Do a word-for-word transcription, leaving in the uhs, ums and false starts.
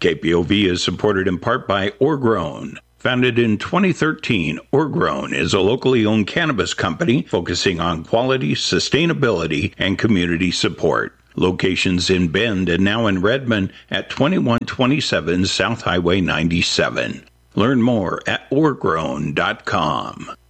K P O V is supported in part by Orgrown. Founded in twenty thirteen, Orgrown is a locally owned cannabis company focusing on quality, sustainability, and community support. Locations in Bend and now in Redmond at twenty-one twenty-seven South Highway ninety-seven. Learn more at orgrown dot com.